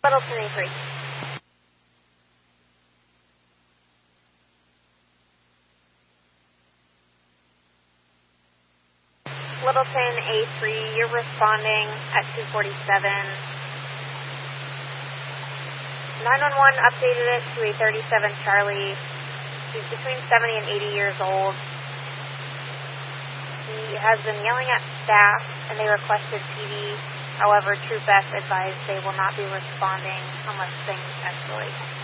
Littleton A3. Littleton A3, you're responding at 247. 911 updated it to a 37 Charlie. He's between 70 and 80 years old. He has been yelling at staff and they requested PD. However, Troop F advised they will not be responding unless things escalate.